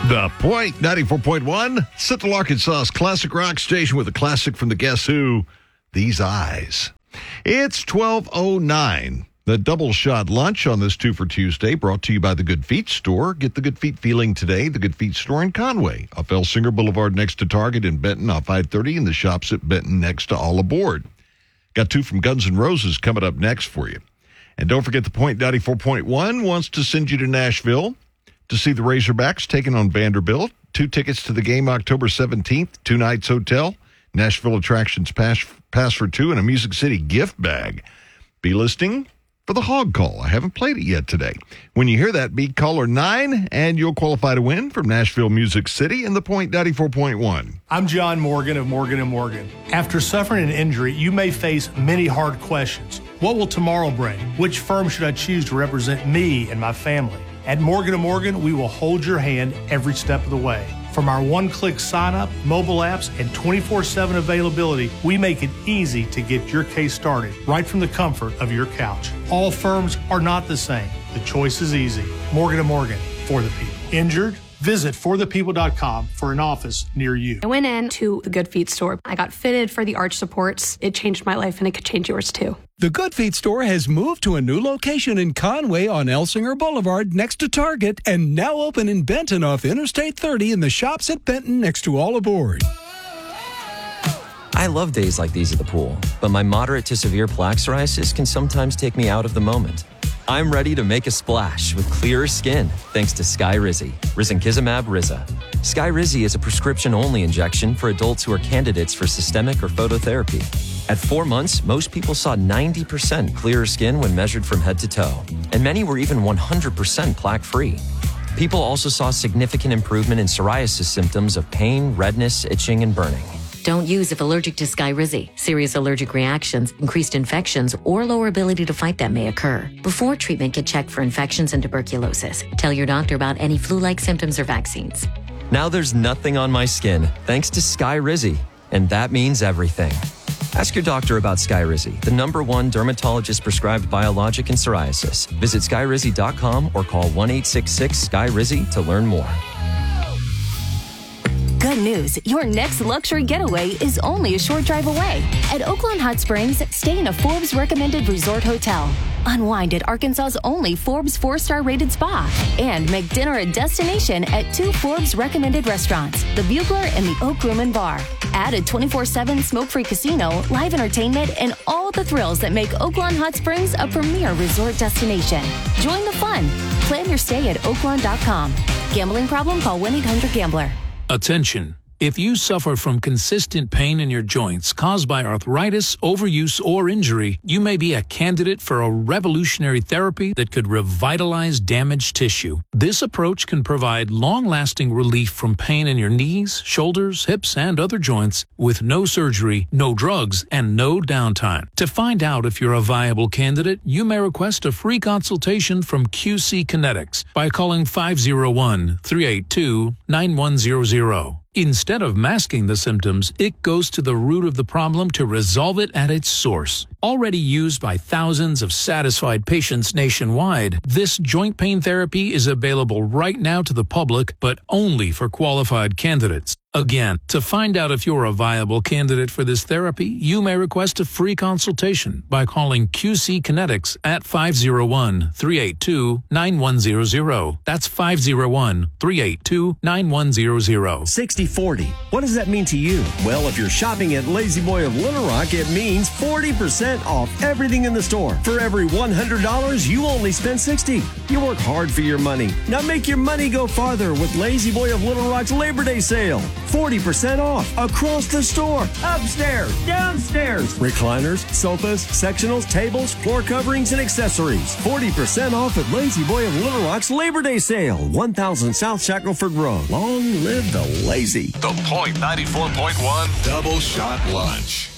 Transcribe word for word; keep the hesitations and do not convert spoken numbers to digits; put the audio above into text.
The Point, ninety-four point one, Central Arkansas's classic rock station with a classic from the Guess Who, These Eyes. It's twelve oh nine. The Double Shot Lunch on this Two for Tuesday brought to you by the Good Feet Store. Get the Good Feet feeling today. The Good Feet Store in Conway, off Elsinger Boulevard next to Target in Benton, off I thirty, and the shops at Benton next to All Aboard. Got two from Guns N' Roses coming up next for you. And don't forget the Point ninety-four point one wants to send you to Nashville to see the Razorbacks taking on Vanderbilt. Two tickets to the game October seventeenth, two nights hotel, Nashville Attractions pass, pass for two, and a Music City gift bag. Be listening for the Hog Call. I haven't played it yet today. When you hear that, be caller nine, and you'll qualify to win from Nashville Music City and the Point ninety-four point one. I'm John Morgan of Morgan and Morgan. After suffering an injury, you may face many hard questions. What will tomorrow bring? Which firm should I choose to represent me and my family? At Morgan and Morgan, we will hold your hand every step of the way. From our one-click sign-up, mobile apps, and twenty-four seven availability, we make it easy to get your case started right from the comfort of your couch. All firms are not the same. The choice is easy. Morgan and Morgan, for the people. Injured? Visit for the people dot com for an office near you. I went in to the Good Feet Store. I got fitted for the arch supports. It changed my life, and it could change yours too. The Good Feet Store has moved to a new location in Conway on Elsinger Boulevard next to Target, and now open in Benton off Interstate thirty in the shops at Benton next to All Aboard. I love days like these at the pool, but my moderate to severe plaque psoriasis can sometimes take me out of the moment. I'm ready to make a splash with clearer skin thanks to Skyrizi, risankizumab Riza. Skyrizi is a prescription-only injection for adults who are candidates for systemic or phototherapy. At four months, most people saw ninety percent clearer skin when measured from head to toe, and many were even one hundred percent plaque-free. People also saw significant improvement in psoriasis symptoms of pain, redness, itching, and burning. Don't use if allergic to Skyrizi. Serious allergic reactions, increased infections, or lower ability to fight them may occur. Before treatment, get checked for infections and tuberculosis. Tell your doctor about any flu-like symptoms or vaccines. Now there's nothing on my skin thanks to Skyrizi, and that means everything. Ask your doctor about Skyrizi, the number one dermatologist-prescribed biologic in psoriasis. Visit skyrizi dot com or call one eight six six S K Y R I Z Y to learn more. Good news, your next luxury getaway is only a short drive away. At Oaklawn Hot Springs, stay in a Forbes recommended resort hotel. Unwind at Arkansas's only Forbes four-star rated spa. And make dinner a destination at two Forbes recommended restaurants, the Bugler and the Oak Room and Bar. Add a twenty-four seven smoke-free casino, live entertainment, and all the thrills that make Oaklawn Hot Springs a premier resort destination. Join the fun. Plan your stay at oaklawn dot com. Gambling problem? Call one eight hundred gambler. Attention. If you suffer from consistent pain in your joints caused by arthritis, overuse, or injury, you may be a candidate for a revolutionary therapy that could revitalize damaged tissue. This approach can provide long-lasting relief from pain in your knees, shoulders, hips, and other joints with no surgery, no drugs, and no downtime. To find out if you're a viable candidate, you may request a free consultation from Q C Kinetics by calling five oh one, three eight two, nine one zero zero. Instead of masking the symptoms, it goes to the root of the problem to resolve it at its source. Already used by thousands of satisfied patients nationwide, this joint pain therapy is available right now to the public, but only for qualified candidates. Again, to find out if you're a viable candidate for this therapy, you may request a free consultation by calling Q C Kinetics at five oh one, three eight two, nine one zero zero. That's five oh one, three eight two, nine one zero zero. sixty forty. What does that mean to you? Well, if you're shopping at Lazy Boy of Little Rock, it means forty percent off everything in the store. For every one hundred dollars, you only spend sixty dollars. You work hard for your money. Now make your money go farther with Lazy Boy of Little Rock's Labor Day sale. forty percent off across the store, upstairs, downstairs. Recliners, sofas, sectionals, tables, floor coverings, and accessories. forty percent off at Lazy Boy of Little Rock's Labor Day sale. one thousand South Shackelford Road. Long live the lazy. The Point ninety-four point one Double Shot Lunch.